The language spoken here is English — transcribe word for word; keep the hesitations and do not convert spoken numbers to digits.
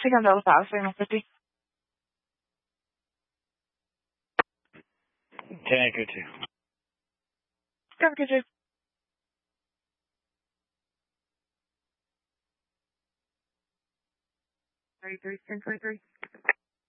Second Delta Five, Signal fifty. ten Echo two. Go, Echo two. thirty-three, ten twenty-three.